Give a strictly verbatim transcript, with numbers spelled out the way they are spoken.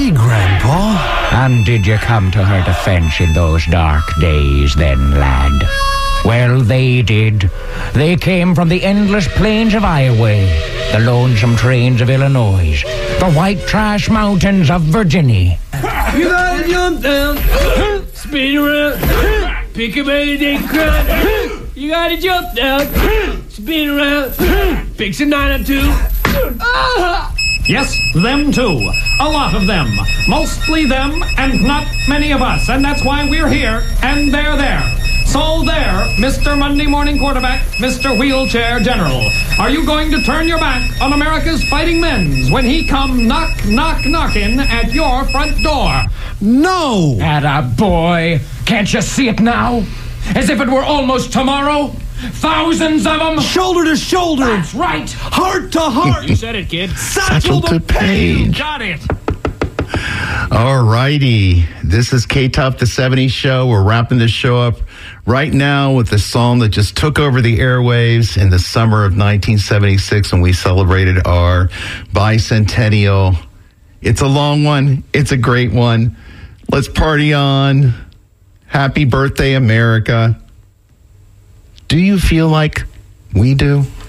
Aye, Grandpa. And did you come to her defense in those dark days then, lad? Well, they did. They came from the endless plains of Iowa, the lonesome trains of Illinois, the white trash mountains of Virginia. You gotta jump down, spin around, pick a melody crowd. You gotta jump down, spin around, pick some nine or two. Ah! Yes, them too. A lot of them. Mostly them and not many of us. And that's why we're here and they're there. So there, Mister Monday Morning Quarterback, Mister Wheelchair General. Are you going to turn your back on America's fighting men's when he come knock, knock, knocking at your front door? No! Atta boy. Can't you see it now? As if it were almost tomorrow? Thousands of them? Shoulder to shoulder! That's right! Heart to heart! You said it, kid. Satchel to page! Got it. All righty. This is K-Top the seventies show. We're wrapping this show up right now with the song that just took over the airwaves in the summer of nineteen seventy-six when we celebrated our bicentennial. It's a long one. It's a great one. Let's party on. Happy birthday, America. Do you feel like we do?